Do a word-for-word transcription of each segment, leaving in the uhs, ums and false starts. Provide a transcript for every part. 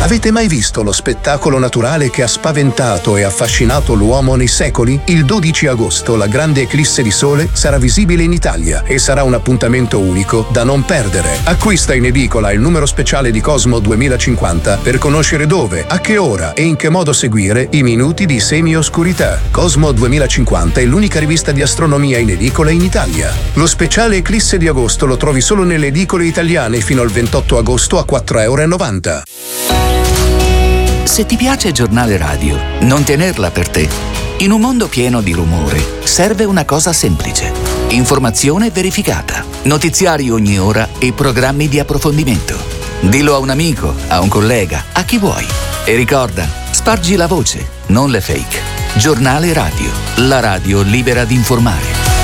Avete mai visto lo spettacolo naturale che ha spaventato e affascinato l'uomo nei secoli? Il dodici agosto la grande eclisse di sole sarà visibile in Italia e sarà un appuntamento unico da non perdere. Acquista in edicola il numero speciale di Cosmo duemilacinquanta per conoscere dove, a che ora e in che modo seguire i minuti di semi-oscurità. Cosmo duemilacinquanta è l'unica rivista di astronomia in edicola in Italia. Lo speciale eclisse di agosto lo trovi solo nelle edicole italiane fino al ventotto agosto a quattro e novanta euro. Se ti piace Giornale Radio, non tenerla per te. In un mondo pieno di rumore, serve una cosa semplice. Informazione verificata, notiziari ogni ora e programmi di approfondimento. Dillo a un amico, a un collega, a chi vuoi. E ricorda, spargi la voce, non le fake. Giornale Radio, la radio libera di informare.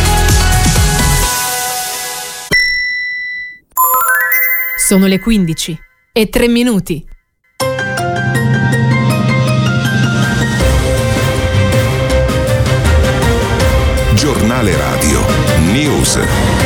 Sono le quindici e tre minuti. Giornale Radio News.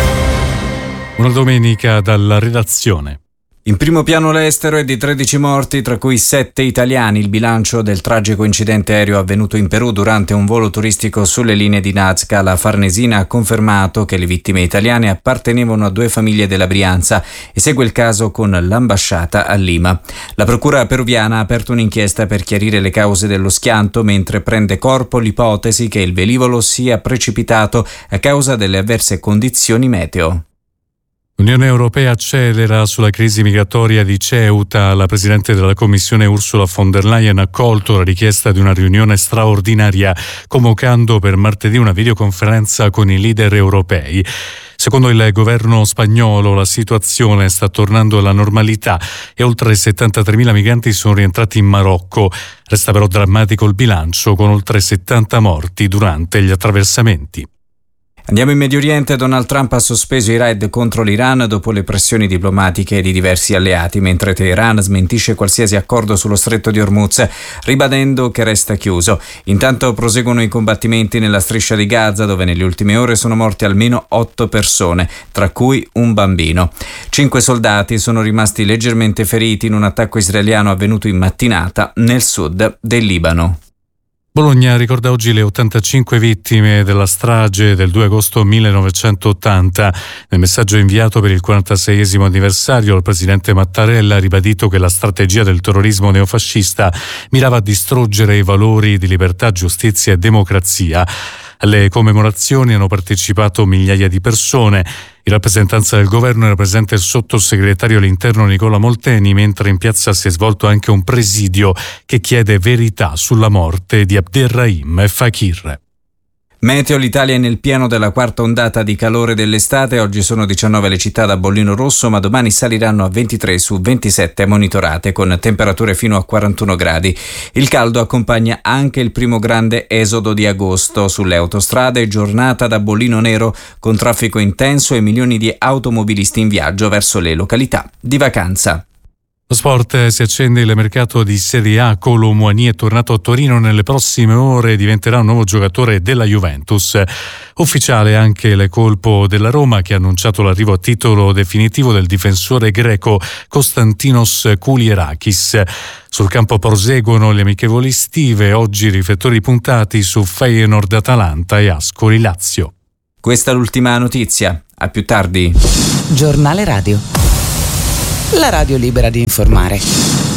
Una domenica dalla redazione. In primo piano l'estero è di tredici morti, tra cui sette italiani. Il bilancio del tragico incidente aereo avvenuto in Perù durante un volo turistico sulle linee di Nazca. La Farnesina ha confermato che le vittime italiane appartenevano a due famiglie della Brianza e segue il caso con l'ambasciata a Lima. La procura peruviana ha aperto un'inchiesta per chiarire le cause dello schianto, mentre prende corpo l'ipotesi che il velivolo sia precipitato a causa delle avverse condizioni meteo. L'Unione Europea accelera sulla crisi migratoria di Ceuta. La Presidente della Commissione Ursula von der Leyen ha accolto la richiesta di una riunione straordinaria, convocando per martedì una videoconferenza con i leader europei. Secondo il governo spagnolo la situazione sta tornando alla normalità e oltre settantatremila migranti sono rientrati in Marocco. Resta però drammatico il bilancio, con oltre settanta morti durante gli attraversamenti. Andiamo in Medio Oriente. Donald Trump ha sospeso i raid contro l'Iran dopo le pressioni diplomatiche di diversi alleati, mentre Teheran smentisce qualsiasi accordo sullo stretto di Hormuz, ribadendo che resta chiuso. Intanto proseguono i combattimenti nella striscia di Gaza, dove nelle ultime ore sono morte almeno otto persone, tra cui un bambino. Cinque soldati sono rimasti leggermente feriti in un attacco israeliano avvenuto in mattinata nel sud del Libano. Bologna ricorda oggi le ottantacinque vittime della strage del due agosto millenovecentottanta. Nel messaggio inviato per il quarantaseiesimo anniversario, il presidente Mattarella ha ribadito che la strategia del terrorismo neofascista mirava a distruggere i valori di libertà, giustizia e democrazia. Alle commemorazioni hanno partecipato migliaia di persone. In rappresentanza del governo era presente il sottosegretario all'interno Nicola Molteni, mentre in piazza si è svolto anche un presidio che chiede verità sulla morte di Abderrahim Fakir. Meteo, l'Italia è nel pieno della quarta ondata di calore dell'estate. Oggi sono diciannove le città da bollino rosso, ma domani saliranno a ventitré su ventisette monitorate, con temperature fino a quarantuno gradi. Il caldo accompagna anche il primo grande esodo di agosto. Sulle autostrade, giornata da bollino nero con traffico intenso e milioni di automobilisti in viaggio verso le località di vacanza. Lo sport, si accende il mercato di Serie A. Kolo Muani è tornato a Torino, nelle prossime ore diventerà un nuovo giocatore della Juventus. Ufficiale anche il colpo della Roma, che ha annunciato l'arrivo a titolo definitivo del difensore greco Konstantinos Koulirakis. Sul campo proseguono le amichevoli estive, oggi riflettori puntati su Feyenoord-Atalanta e Ascoli-Lazio. Questa è l'ultima notizia, a più tardi. Giornale Radio. La radio libera di informare.